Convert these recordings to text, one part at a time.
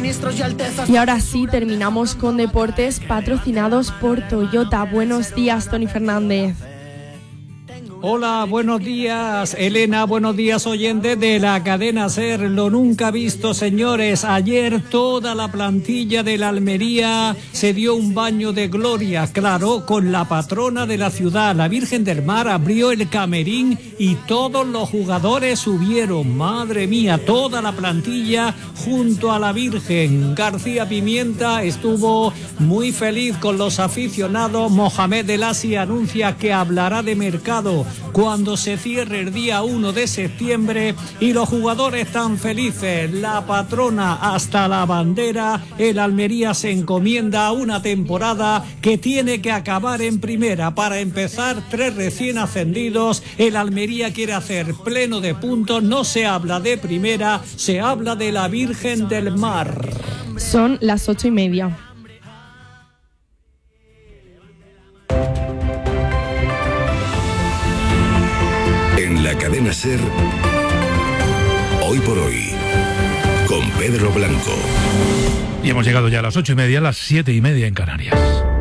Y ahora sí, terminamos con deportes patrocinados por Toyota. Buenos días, Tony Fernández. Hola, buenos días, Elena, buenos días, oyentes de la cadena SER. Lo nunca visto, señores. Ayer toda la plantilla de la Almería se dio un baño de gloria, claro, con la patrona de la ciudad. La Virgen del Mar abrió el camerín y todos los jugadores subieron. Madre mía, toda la plantilla junto a la Virgen. García Pimienta estuvo muy feliz con los aficionados. Mohamed El Asi anuncia que hablará de mercado cuando se cierre el día 1 de septiembre y los jugadores tan felices. La patrona hasta la bandera. El Almería se encomienda a una temporada que tiene que acabar en primera. Para empezar, 3 recién ascendidos. El Almería quiere hacer pleno de puntos. No se habla de primera, se habla de la Virgen del Mar. Son las 8:30. En la cadena SER, hoy por hoy, con Pedro Blanco. Y hemos llegado ya a las 8:30, las 7:30 en Canarias.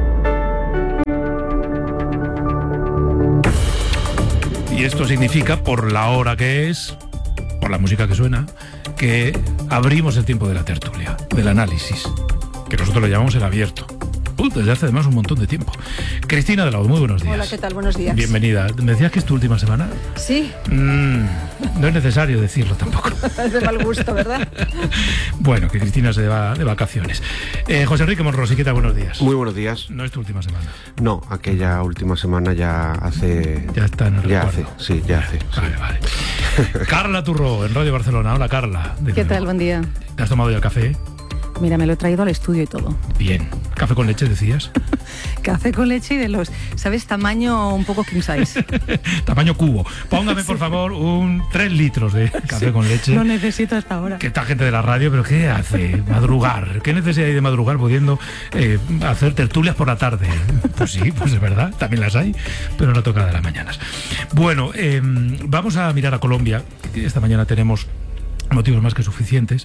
Y esto significa, por la hora que es, por la música que suena, que abrimos el tiempo de la tertulia, del análisis, que nosotros le llamamos el abierto. Desde hace además un montón de tiempo. Cristina de la O, muy buenos días. Hola, ¿qué tal? Buenos días. Bienvenida. ¿Me decías que es tu última semana? Sí. No es necesario decirlo tampoco. Es de mal gusto, ¿verdad? Bueno, que Cristina se va de vacaciones. José Enrique Monrosiqueta, buenos días. Muy buenos días. ¿No es tu última semana? No, aquella última semana ya hace... Ya está en el recuerdo. Ya hace. Vale. Carla Turró, en Radio Barcelona. Hola, Carla. ¿Qué tal? Buen día. ¿Te has tomado ya el café? Mira, me lo he traído al estudio y todo. Bien. ¿Café con leche decías? Café con leche y de los, ¿sabes? Tamaño un poco king size. Tamaño cubo. Póngame, por favor, 3 litros de café con leche. Lo necesito hasta ahora. Que esta gente de la radio, ¿pero qué hace? Madrugar. ¿Qué necesidad hay de madrugar pudiendo hacer tertulias por la tarde? Pues sí, pues es verdad, también las hay, pero no toca de las mañanas. Bueno, vamos a mirar a Colombia. Esta mañana tenemos motivos más que suficientes.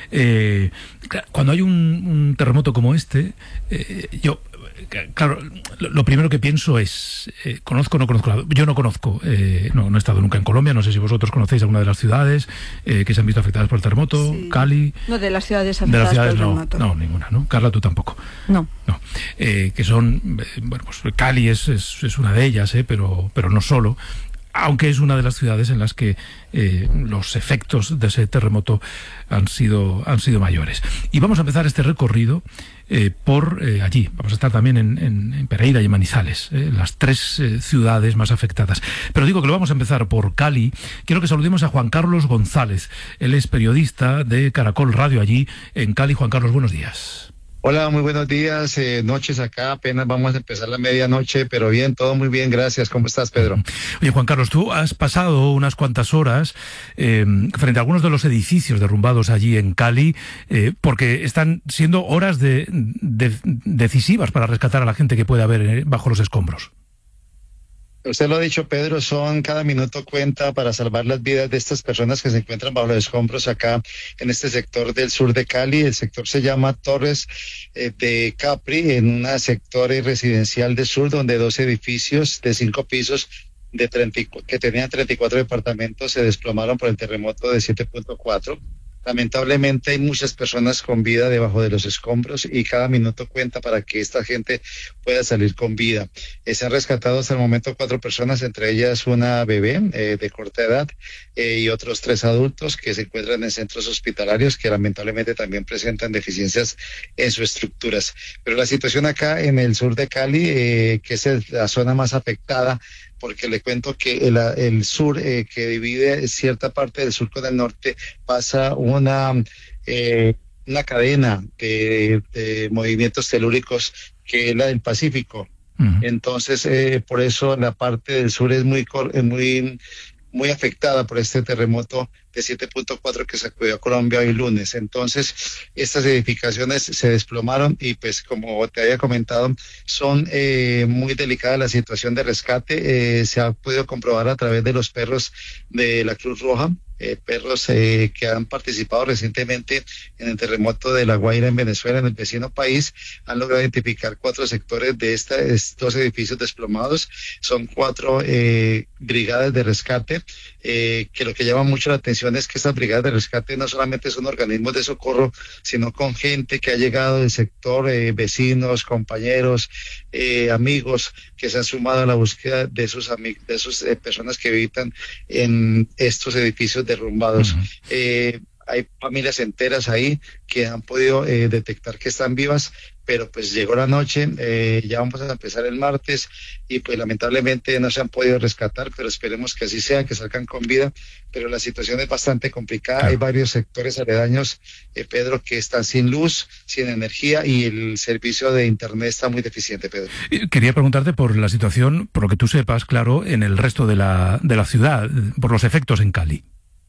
Cuando hay un terremoto como este, yo, claro, lo primero que pienso es, ¿conozco o no conozco? Yo no conozco, no he estado nunca en Colombia, no sé si vosotros conocéis alguna de las ciudades que se han visto afectadas por el terremoto. Sí. Cali. No, de las ciudades afectadas por el terremoto. No, ninguna, ¿no? Carla, tú tampoco. No. Que son, bueno, pues Cali es una de ellas, pero no solo. Aunque es una de las ciudades en las que los efectos de ese terremoto han sido mayores. Y vamos a empezar este recorrido por allí. Vamos a estar también en Pereira y en Manizales, las 3 ciudades más afectadas. Pero digo que lo vamos a empezar por Cali. Quiero que saludemos a Juan Carlos González. Él es periodista de Caracol Radio allí en Cali. Juan Carlos, buenos días. Hola, muy buenos días, noches acá, apenas vamos a empezar la medianoche, pero bien, todo muy bien, gracias. ¿Cómo estás, Pedro? Oye, Juan Carlos, tú has pasado unas cuantas horas frente a algunos de los edificios derrumbados allí en Cali, porque están siendo horas decisivas para rescatar a la gente que puede haber bajo los escombros. Usted lo ha dicho, Pedro, cada minuto cuenta para salvar las vidas de estas personas que se encuentran bajo los escombros acá en este sector del sur de Cali. El sector se llama Torres de Capri, en un sector residencial del sur donde 2 edificios de 5 pisos que tenían 34 departamentos se desplomaron por el terremoto de 7.4. Lamentablemente hay muchas personas con vida debajo de los escombros y cada minuto cuenta para que esta gente pueda salir con vida. Se han rescatado hasta el momento 4 personas, entre ellas una bebé de corta edad y otros 3 adultos que se encuentran en centros hospitalarios que lamentablemente también presentan deficiencias en sus estructuras. Pero la situación acá en el sur de Cali, que es la zona más afectada, porque le cuento que el sur, que divide cierta parte del sur con el norte, pasa una cadena de movimientos telúricos que es la del Pacífico. Entonces, por eso la parte del sur es muy afectada por este terremoto de 7.4 que sacudió a Colombia hoy lunes. Entonces, estas edificaciones se desplomaron y pues como te había comentado, son muy delicada la situación de rescate. Se ha podido comprobar a través de los perros de la Cruz Roja perros que han participado recientemente en el terremoto de La Guaira en Venezuela, en el vecino país, han logrado identificar 4 sectores de estos edificios desplomados. Son 4 brigadas de rescate, que lo que llama mucho la atención es que estas brigadas de rescate no solamente son organismos de socorro, sino con gente que ha llegado del sector, vecinos, compañeros, amigos que se han sumado a la búsqueda de sus personas que habitan en estos edificios derrumbados. Hay familias enteras ahí que han podido detectar que están vivas, pero pues llegó la noche, ya vamos a empezar el martes y pues lamentablemente no se han podido rescatar, pero esperemos que así sea, que salgan con vida, pero la situación es bastante complicada. Claro. Hay varios sectores aledaños, Pedro, que están sin luz, sin energía y el servicio de internet está muy deficiente, Pedro. Quería preguntarte por la situación, por lo que tú sepas, claro, en el resto de la ciudad, por los efectos en Cali.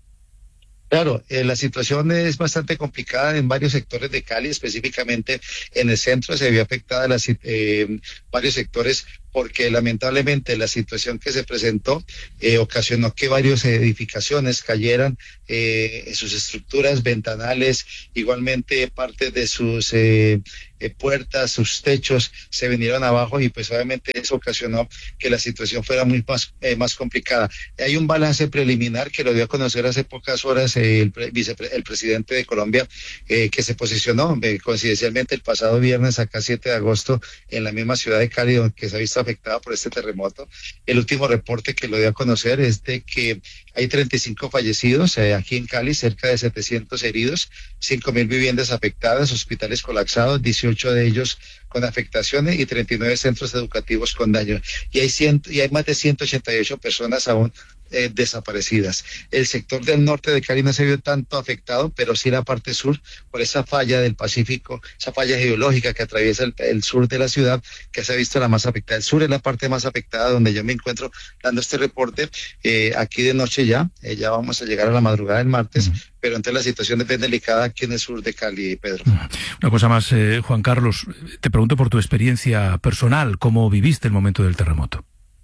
Claro, la situación es bastante complicada en varios sectores de Cali, específicamente en el centro se vio afectada varios sectores porque lamentablemente la situación que se presentó ocasionó que varias edificaciones cayeran, sus estructuras, ventanales, igualmente parte de sus puertas, sus techos se vinieron abajo y pues obviamente eso ocasionó que la situación fuera más complicada. Hay un balance preliminar que lo dio a conocer hace pocas horas el presidente de Colombia, que se posicionó coincidencialmente el pasado viernes, acá 7 de agosto, en la misma ciudad de Cali, que se ha visto afectada por este terremoto. El último reporte que lo dio a conocer es de que hay 35 fallecidos aquí en Cali, cerca de 700 heridos, 5.000 viviendas afectadas, hospitales colapsados, 18 de ellos con afectaciones y 39 centros educativos con daño. Y hay más de 188 personas aún desaparecidas. El sector del norte de Cali no se vio tanto afectado, pero sí la parte sur, por esa falla del Pacífico, esa falla geológica que atraviesa el sur de la ciudad, que se ha visto la más afectada. El sur es la parte más afectada donde yo me encuentro dando este reporte. Aquí de noche ya vamos a llegar a la madrugada del martes, pero entonces la situación es bien delicada aquí en el sur de Cali, Pedro. Una cosa más, Juan Carlos, te pregunto por tu experiencia personal, ¿cómo viviste el momento del terremoto?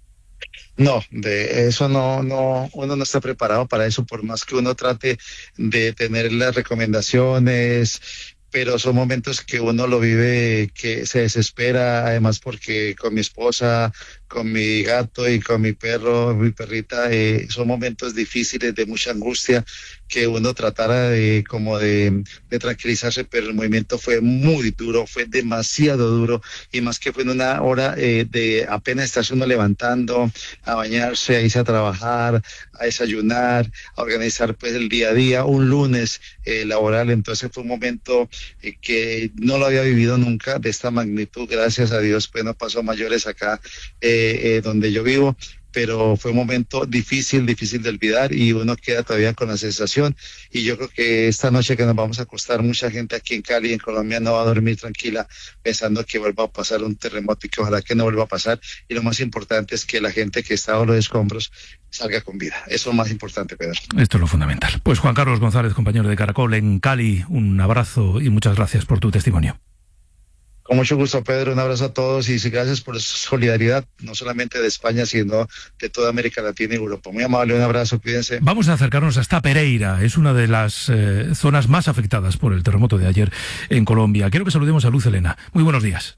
No, de eso no, uno no está preparado para eso, por más que uno trate de tener las recomendaciones, pero son momentos que uno lo vive, que se desespera, además porque con mi esposa, con mi gato y con mi perro, mi perrita, son momentos difíciles de mucha angustia, que uno tratara de tranquilizarse, pero el movimiento fue muy duro, fue demasiado duro, y más que fue en una hora de apenas estarse uno levantando, a bañarse, a irse a trabajar, a desayunar, a organizar pues el día a día, un lunes laboral. Entonces fue un momento que no lo había vivido nunca de esta magnitud, gracias a Dios, pues no pasó mayores acá donde yo vivo, pero fue un momento difícil de olvidar y uno queda todavía con la sensación, y yo creo que esta noche que nos vamos a acostar, mucha gente aquí en Cali, en Colombia, no va a dormir tranquila pensando que vuelva a pasar un terremoto y que ojalá que no vuelva a pasar, y lo más importante es que la gente que está bajo los escombros salga con vida. Eso es lo más importante, Pedro. Esto es lo fundamental. Pues Juan Carlos González, compañero de Caracol en Cali, un abrazo y muchas gracias por tu testimonio. Con mucho gusto, Pedro, un abrazo a todos y gracias por su solidaridad, no solamente de España, sino de toda América Latina y Europa. Muy amable, un abrazo, cuídense. Vamos a acercarnos hasta Pereira, es una de las zonas más afectadas por el terremoto de ayer en Colombia. Quiero que saludemos a Luz Helena. Muy buenos días.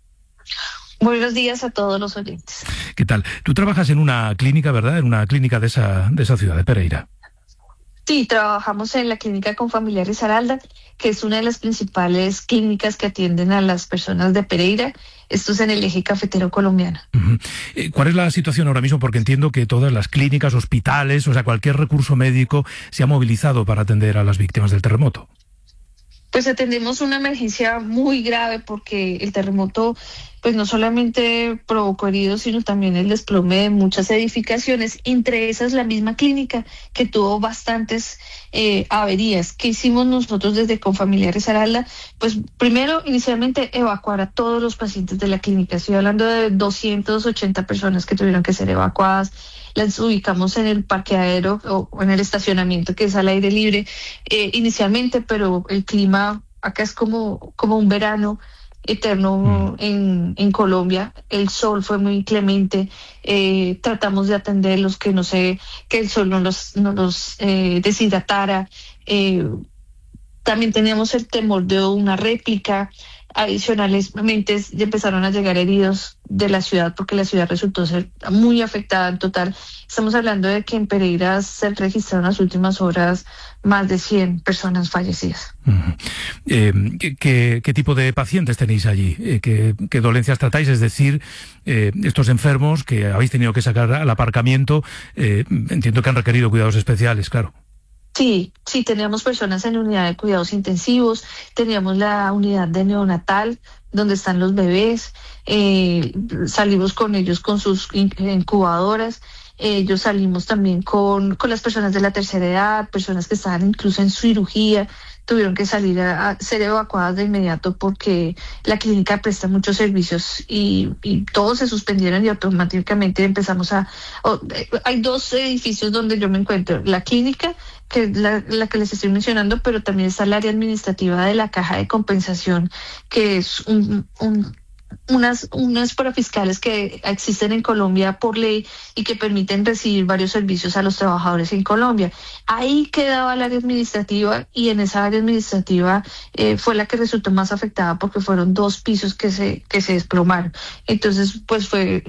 Buenos días a todos los oyentes. ¿Qué tal? Tú trabajas en una clínica, ¿verdad? En una clínica de esa ciudad, de Pereira. Sí, trabajamos en la clínica Confamiliar Risaralda, que es una de las principales clínicas que atienden a las personas de Pereira. Esto es en el eje cafetero colombiano. ¿Cuál es la situación ahora mismo? Porque entiendo que todas las clínicas, hospitales, o sea, cualquier recurso médico se ha movilizado para atender a las víctimas del terremoto. Pues atendemos una emergencia muy grave porque el terremoto pues no solamente provocó heridos, sino también el desplome de muchas edificaciones, entre esas la misma clínica que tuvo bastantes averías. ¿Qué hicimos nosotros desde Confamiliar Risaralda? Pues primero, inicialmente, evacuar a todos los pacientes de la clínica. Estoy hablando de 280 personas que tuvieron que ser evacuadas. Las ubicamos en el parqueadero o en el estacionamiento, que es al aire libre inicialmente, pero el clima acá es como un verano. eterno en Colombia. El sol fue muy inclemente. Tratamos de atenderlos, que el sol no los deshidratara. También teníamos el temor de una réplica. Adicionalmente empezaron a llegar heridos de la ciudad, porque la ciudad resultó ser muy afectada en total. Estamos hablando de que en Pereira se registraron en las últimas horas más de 100 personas fallecidas. ¿Qué tipo de pacientes tenéis allí? ¿Qué dolencias tratáis? Es decir, estos enfermos que habéis tenido que sacar al aparcamiento, entiendo que han requerido cuidados especiales, claro. Sí, teníamos personas en unidad de cuidados intensivos, teníamos la unidad de neonatal, donde están los bebés, salimos con ellos con sus incubadoras, ellos salimos también con las personas de la tercera edad, personas que estaban incluso en cirugía, tuvieron que salir a ser evacuadas de inmediato porque la clínica presta muchos servicios y todos se suspendieron y automáticamente empezamos hay 2 edificios donde yo me encuentro, la clínica, que es la que les estoy mencionando, pero también está el área administrativa de la Caja de Compensación, que es unas parafiscales que existen en Colombia por ley y que permiten recibir varios servicios a los trabajadores en Colombia. Ahí quedaba el área administrativa, y en esa área administrativa fue la que resultó más afectada porque fueron 2 pisos que se desplomaron. Entonces, pues fue